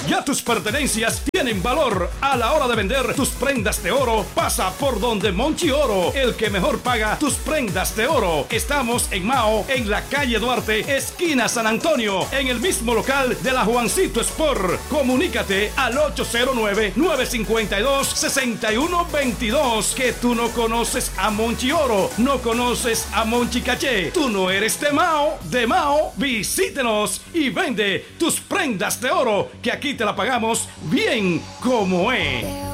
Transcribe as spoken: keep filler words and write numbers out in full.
Ya tus pertenencias tienen valor. A la hora de vender tus prendas de oro, pasa por donde Monchi Oro, el que mejor paga tus prendas de oro. Estamos en Mao, en la calle Duarte, esquina San Antonio, en el mismo local de la Juancito Sport. Comunícate al ocho cero nueve, nueve cinco dos, seis uno dos dos. Que tú no conoces a Monchi Oro, no conoces a Monchi Caché. Tú no eres de Mao, de Mao, visítenos y vende tus prendas de oro, que aquí te la pagamos bien como es.